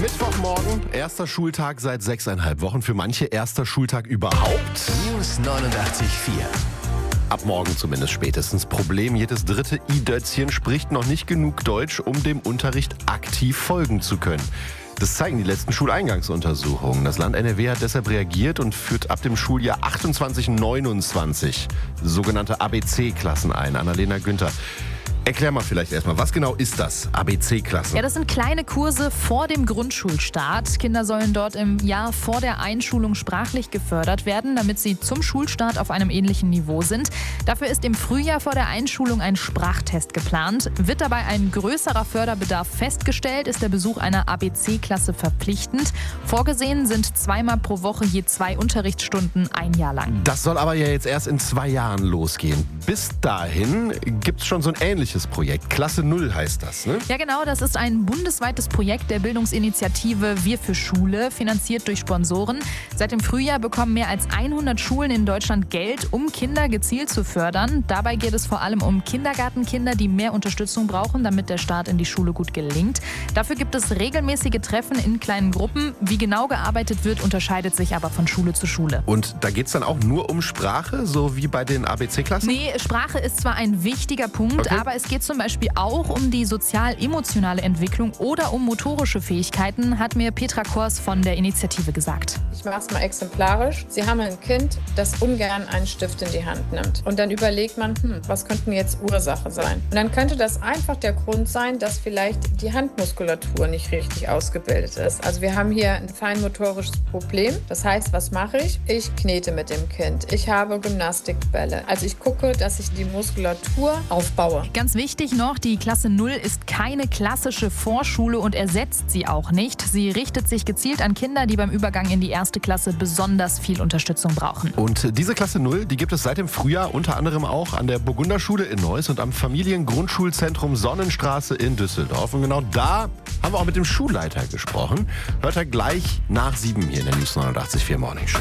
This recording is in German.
Mittwochmorgen, erster Schultag seit 6,5 Wochen. Für manche erster Schultag überhaupt. News 89,4. Ab morgen zumindest spätestens. Problem, jedes dritte I-Dötzchen spricht noch nicht genug Deutsch, um dem Unterricht aktiv folgen zu können. Das zeigen die letzten Schuleingangsuntersuchungen. Das Land NRW hat deshalb reagiert und führt ab dem Schuljahr 28/29 sogenannte ABC-Klassen ein. Annalena Günther, erklär mal vielleicht erstmal, was genau ist das, ABC-Klassen? Ja, das sind kleine Kurse vor dem Grundschulstart. Kinder sollen dort im Jahr vor der Einschulung sprachlich gefördert werden, damit sie zum Schulstart auf einem ähnlichen Niveau sind. Dafür ist im Frühjahr vor der Einschulung ein Sprachtest geplant. Wird dabei ein größerer Förderbedarf festgestellt, ist der Besuch einer ABC-Klasse verpflichtend. Vorgesehen sind 2-mal pro Woche je 2 Unterrichtsstunden ein Jahr lang. Das soll aber ja jetzt erst in 2 Jahren losgehen. Bis dahin gibt es schon so ein ähnliches Projekt. Klasse 0 heißt das, ne? Ja genau, das ist ein bundesweites Projekt der Bildungsinitiative Wir für Schule, finanziert durch Sponsoren. Seit dem Frühjahr bekommen mehr als 100 Schulen in Deutschland Geld, um Kinder gezielt zu fördern. Dabei geht es vor allem um Kindergartenkinder, die mehr Unterstützung brauchen, damit der Start in die Schule gut gelingt. Dafür gibt es regelmäßige Treffen in kleinen Gruppen. Wie genau gearbeitet wird, unterscheidet sich aber von Schule zu Schule. Und da geht es dann auch nur um Sprache, so wie bei den ABC-Klassen? Nee, Sprache ist zwar ein wichtiger Punkt, Okay. aber es geht zum Beispiel auch um die sozial-emotionale Entwicklung oder um motorische Fähigkeiten, hat mir Petra Kors von der Initiative gesagt. Ich mache es mal exemplarisch. Sie haben ein Kind, das ungern einen Stift in die Hand nimmt. Und dann überlegt man, was könnte jetzt Ursache sein? Und dann könnte das einfach der Grund sein, dass vielleicht die Handmuskulatur nicht richtig ausgebildet ist. Also wir haben hier ein feinmotorisches Problem. Das heißt, was mache ich? Ich knete mit dem Kind. Ich habe Gymnastikbälle. Also ich gucke, dass ich die Muskulatur aufbaue. Ganz wichtig noch, die Klasse 0 ist keine klassische Vorschule und ersetzt sie auch nicht. Sie richtet sich gezielt an Kinder, die beim Übergang in die erste Klasse besonders viel Unterstützung brauchen. Und diese Klasse 0, die gibt es seit dem Frühjahr unter anderem auch an der Burgunderschule in Neuss und am Familiengrundschulzentrum Sonnenstraße in Düsseldorf. Und genau da haben wir auch mit dem Schulleiter gesprochen. Hört er gleich nach 7 hier in der News 89,4 Morning Show.